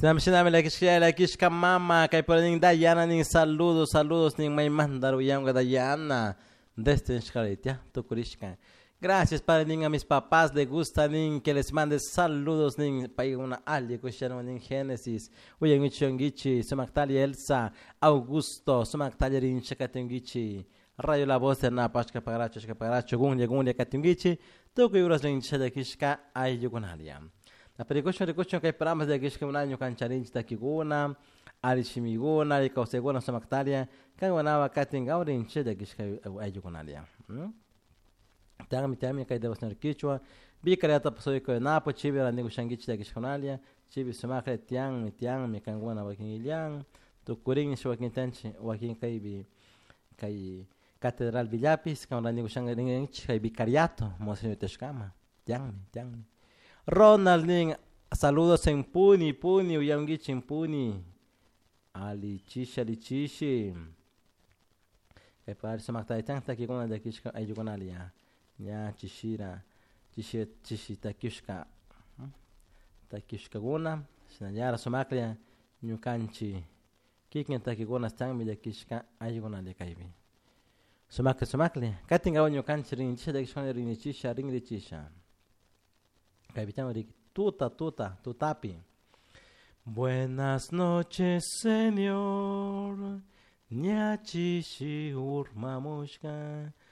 Sinami la kishka mama, kay por ning Dayana ning saludos ning may mandar uyam Dayana. Desde Shkaritia, Tukurishka. Gracias para ning a mis papás le gusta ning que les mande saludos ning pay una alye kushano ning Génesis. Uyang ichongichi, sumaktali Elsa, Augusto, sumaktali rin chakatengichi. Rayo la voz de na pachka pagaracho gunye katingichi. Tukuyuras ning chadakishka ay yugunalia. Na perikushon kay paramas de kishka un año cancharinch takiguna, alishimiguna, likauseguna sumaktalia, kangwanawa katingaurin de kishka ay yugunalia. Tami kay devos nerkichwa, bikariata pasoy ko napo chibi la negushangichi de kishkonalia, chibi sumakre tiang mi kangwana wakin iliang, tukurin shwakin tanchi wakin kay Catedral Villapis, kang la negushangichi kay bicariato, Monseñor Teshkama, tiang. Ronald Ning, saludos en Puni, Uyangichi en Puni. Alichishi. Que parece más tarde tanta que con la de Kishka ayugonalia. Ya chishira, takishka. Takishka guna, sinayara sumaklia, nyukanchi. Kikin takigona stangmi de Kishka ayugonalia kaibi. Sumaklia. Katinga nyukanchi rinchi de Kishka ringichisha. Capitán Tutapi. Buenas noches, señor. Nyachishi urmamushka.